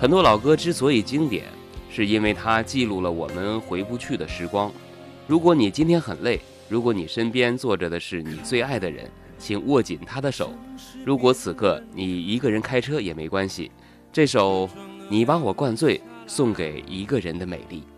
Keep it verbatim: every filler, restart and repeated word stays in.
很多老歌之所以经典，是因为它记录了我们回不去的时光。如果你今天很累，如果你身边坐着的是你最爱的人，请握紧他的手。如果此刻你一个人开车也没关系，这首《你把我灌醉》送给一个人的美丽。